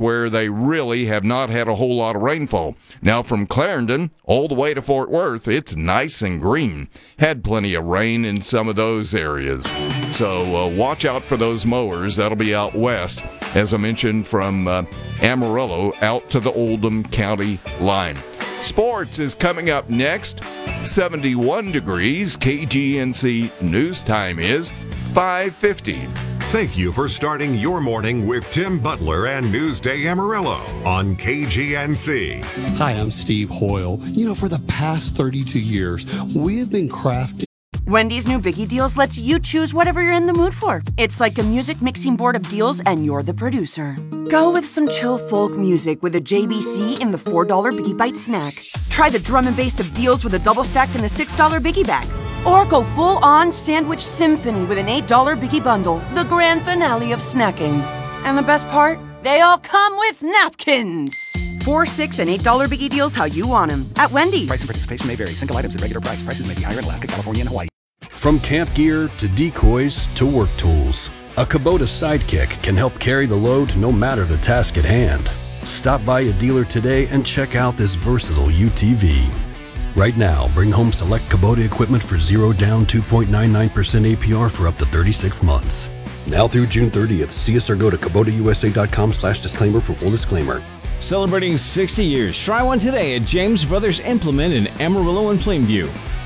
where they really have not had a whole lot of rainfall. Now from Clarendon all the way to Fort Worth, it's nice and green. Had plenty of rain in some of those areas. So watch out for those mowers. That'll be out west, as I mentioned, from Amarillo out to the Oldham County line. Sports is coming up next. 71 degrees. KGNC news time is 5:50. Thank you for starting your morning with Tim Butler and Newsday Amarillo on KGNC. Hi, I'm Steve Hoyle. For the past 32 years, we have been crafting. Wendy's new Biggie Deals lets you choose whatever you're in the mood for. It's like a music mixing board of deals, and you're the producer. Go with some chill folk music with a JBC in the $4 Biggie Bite snack. Try the drum and bass of deals with a double stack in the $6 Biggie Bag. Or go full-on sandwich symphony with an $8 Biggie Bundle, the grand finale of snacking. And the best part? They all come with napkins. $4, $6, and $8 Biggie Deals how you want them at Wendy's. Price and participation may vary. Single items at regular price. Prices may be higher in Alaska, California, and Hawaii. From camp gear to decoys to work tools, a Kubota Sidekick can help carry the load no matter the task at hand. Stop by a dealer today and check out this versatile UTV. Right now, bring home select Kubota equipment for 0 down 2.99% APR for up to 36 months. Now through June 30th, see us or go to KubotaUSA.com/disclaimer for full disclaimer. Celebrating 60 years, try one today at James Brothers Implement in Amarillo and Plainview.